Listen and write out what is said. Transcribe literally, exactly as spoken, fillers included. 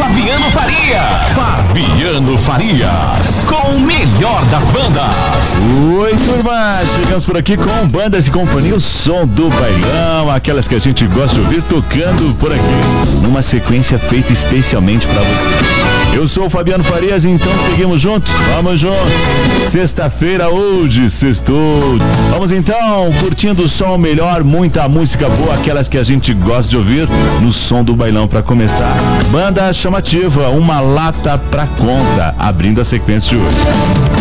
Fabiano Faria. Fabiano Farias, com o melhor das bandas. Oi, turma, chegamos por aqui com bandas e companhia, o som do bailão, aquelas que a gente gosta de ouvir tocando por aqui, numa sequência feita especialmente pra você. Eu sou o Fabiano Farias, então seguimos juntos, vamos juntos. Sexta-feira hoje, sextou. Vamos então, curtindo o som melhor, muita música boa, aquelas que a gente gosta de ouvir no som do bailão pra começar. Banda chamativa, Uma Lata Pra Conta, abrindo a sequência de hoje.